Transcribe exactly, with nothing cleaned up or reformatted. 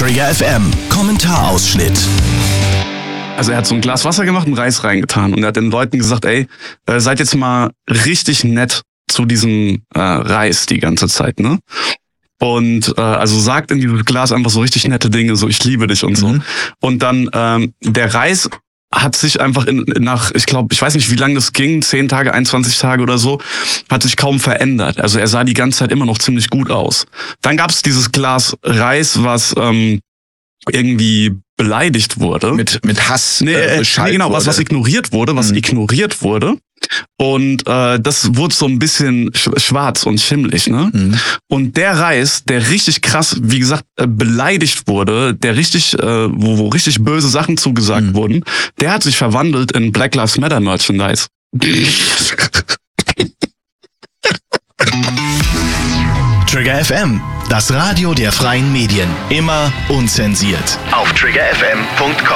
Trigger F M Kommentarausschnitt. Also er hat so ein Glas Wasser gemacht und Reis reingetan und er hat den Leuten gesagt, ey, äh, seid jetzt mal richtig nett zu diesem äh, Reis die ganze Zeit, ne? Und äh, also sagt in dieses Glas einfach so richtig nette Dinge, so ich liebe dich und so. Mhm. Und dann ähm, der Reis hat sich einfach in, nach, ich glaube, ich weiß nicht, wie lange das ging, zehn Tage, einundzwanzig Tage oder so, hat sich kaum verändert. Also er sah die ganze Zeit immer noch ziemlich gut aus. Dann gab es dieses Glas Reis, was ähm, irgendwie beleidigt wurde. Mit mit Hass. Nee, äh, nee genau, was, was ignoriert wurde, was mhm. ignoriert wurde. Und äh, das wurde so ein bisschen sch- schwarz und schimmelig, ne? Mhm. Und der Reis, der richtig krass, wie gesagt, äh, beleidigt wurde, der richtig, äh, wo, wo richtig böse Sachen zugesagt mhm. wurden, der hat sich verwandelt in Black Lives Matter Merchandise. Trigger F M, das Radio der freien Medien. Immer unzensiert. Auf trigger f m punkt com